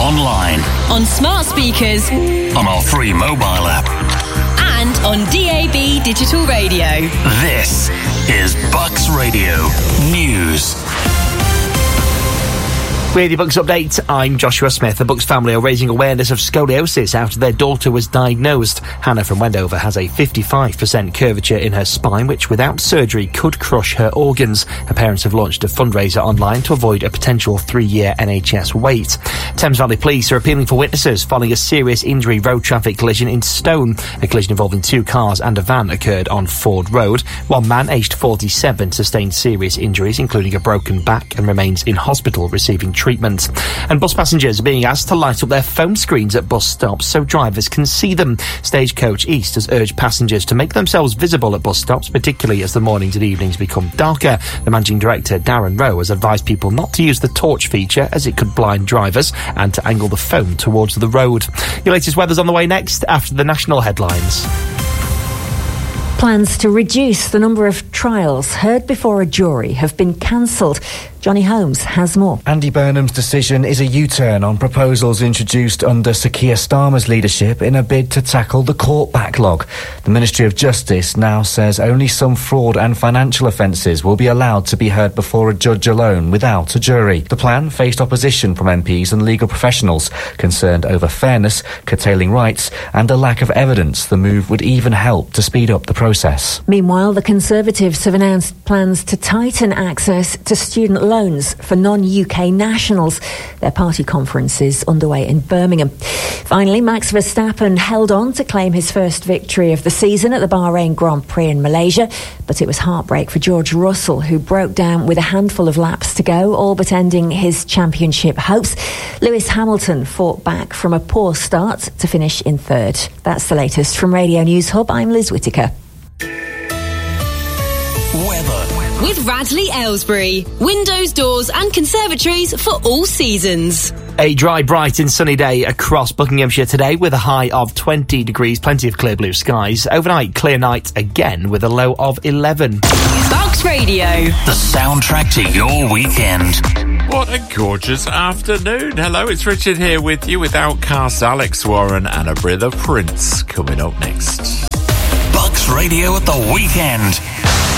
online, on smart speakers, on our free mobile app, and on DAB digital radio. This is Bucks Radio News. With your Bucks update, I'm Joshua Smith. The Bucks family are raising awareness of scoliosis after their daughter was diagnosed. Hannah from Wendover has a 55% curvature in her spine, which without surgery could crush her organs. Her parents have launched a fundraiser online to avoid a potential 3-year NHS wait. Thames Valley Police are appealing for witnesses following a serious injury road traffic collision in Stone. A collision involving 2 cars and a van occurred on Ford Road. One man, aged 47, sustained serious injuries, including a broken back, and remains in hospital receiving treatment. And bus passengers are being asked to light up their phone screens at bus stops so drivers can see them. Stagecoach East has urged passengers to make themselves visible at bus stops, particularly as the mornings and evenings become darker. The managing director, Darren Rowe, has advised people not to use the torch feature as it could blind drivers and to angle the phone towards the road. Your latest weather's on the way next after the national headlines. Plans to reduce the number of trials heard before a jury have been cancelled. Johnny Holmes has more. Andy Burnham's decision is a U-turn on proposals introduced under Sir Keir Starmer's leadership in a bid to tackle the court backlog. The Ministry of Justice now says only some fraud and financial offences will be allowed to be heard before a judge alone without a jury. The plan faced opposition from MPs and legal professionals concerned over fairness, curtailing rights and a lack of evidence the move would even help to speed up the process. Meanwhile, the Conservatives have announced plans to tighten access to student loans for non-UK nationals. Their party conference is underway in Birmingham. Finally, Max Verstappen held on to claim his first victory of the season at the Bahrain Grand Prix in Malaysia, but it was heartbreak for George Russell, who broke down with a handful of laps to go, all but ending his championship hopes. Lewis Hamilton fought back from a poor start to finish in third. That's the latest from Radio News Hub. I'm Liz Whittaker. Weather. With Radley Aylesbury. Windows, doors and conservatories for all seasons. A dry, bright and sunny day across Buckinghamshire today with a high of 20 degrees, plenty of clear blue skies. Overnight, clear night again with a low of 11. Bucks Radio. The soundtrack to your weekend. What a gorgeous afternoon. Hello, it's Richard here with you with Outcast, Alex Warren and a breath of Prince coming up next. Bucks Radio at the weekend.